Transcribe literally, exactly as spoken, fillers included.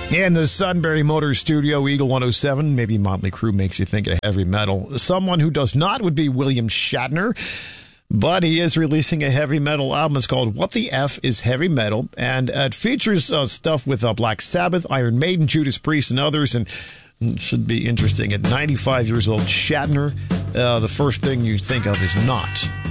In the Sunbury Motors studio, Eagle one oh seven, maybe Motley Crue makes you think of heavy metal. Someone who does not would be William Shatner, but he is releasing a heavy metal album. It's called What the F is Heavy Metal, and it features uh, stuff with uh, Black Sabbath, Iron Maiden, Judas Priest, and others, and it should be interesting. At ninety-five years old, Shatner, uh, the first thing you think of is not